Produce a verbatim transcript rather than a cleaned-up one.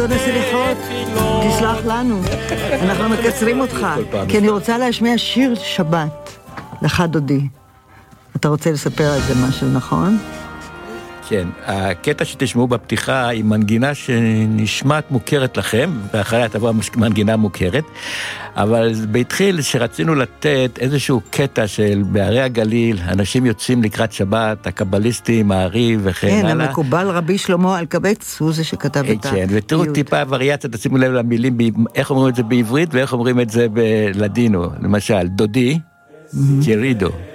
דוד הסליחות, תסלח לנו, אנחנו מקצרים אותך, כי אני רוצה להשמיע שיר שבת לך דודי. אתה רוצה לספר על זה משהו, נכון? כן, הקטע שתשמעו בפתיחה היא מנגינה שנשמעת מוכרת לכם, ואחריה תבוא מנגינה מוכרת, אבל בהתחיל שרצינו לתת איזשהו קטע של בערי הגליל, אנשים יוצאים לקראת שבת, הקבליסטים, הערי וכן כן, הלאה. המקובל רבי שלמה אלקבץ, הוא זה שכתב את כן, ותראו טיפה וריאציה, תשימו לב למילים, איך אומרים את זה בעברית ואיך אומרים את זה בלדינו, למשל, דודי, קרידו.